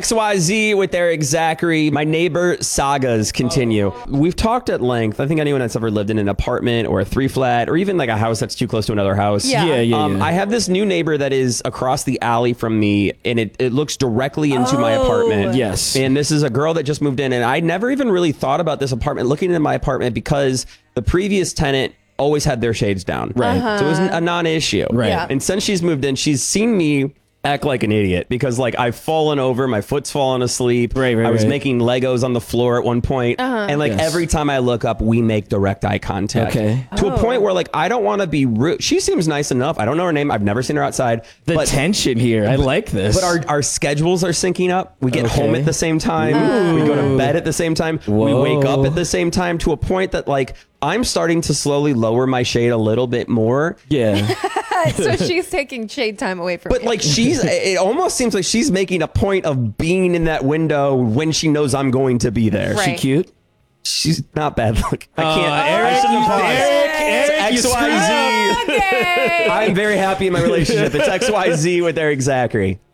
XYZ with Eric Zachary. My neighbor sagas continue. We've talked at length. I think anyone that's ever lived in an apartment or a 3-flat or even like a house that's too close to another house. Yeah. I have this new neighbor that is across the alley from me, and it looks directly into my apartment. Yes. And this is a girl that just moved in, and I never even really thought about this apartment, looking into my apartment, because the previous tenant always had their shades down. Right. So it was a non-issue. Right. Yeah. And since she's moved in, she's seen me act like an idiot because like I've fallen over, my foot's fallen asleep. Right, I was right. making Legos on the floor at one point. And like Yes. every time I look up, we make direct eye contact. Okay. To a point where like I don't want to be rude. She seems nice enough. I don't know her name. I've never seen her outside. The but tension here. I like this. but our schedules are syncing up. We get Okay. home at the same time. We go to bed at the same time. We Whoa. wake up at the same time, to a point that like I'm starting to slowly lower my shade a little bit more. Yeah. So she's taking shade time away from But you. like it almost seems like she's making a point of being in that window when she knows I'm going to be there. Right. She cute? She's not bad looking. I can't. Eric, I shouldn't pause. Eric, you XYZ. Okay. I'm very happy in my relationship. It's XYZ with Eric Zachary.